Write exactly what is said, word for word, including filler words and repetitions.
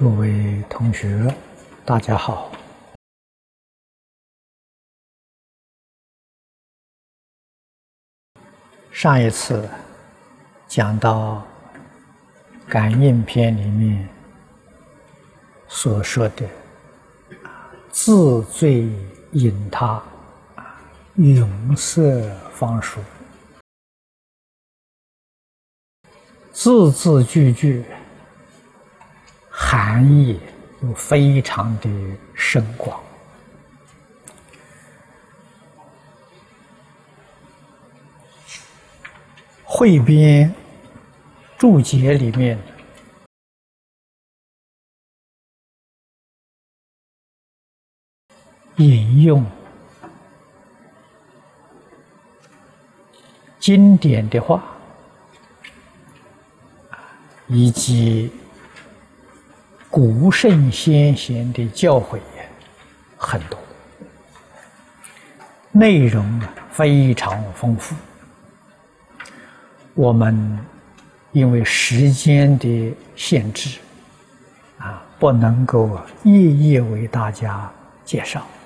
各位同学，大家好。上一次讲到感应篇里面所说的自醉饮他，云色方殊，字字句句含义都非常的深广。汇编注解里面引用经典的话，以及古圣先贤的教诲很多，内容非常丰富。我们因为时间的限制，啊，不能够一一为大家介绍。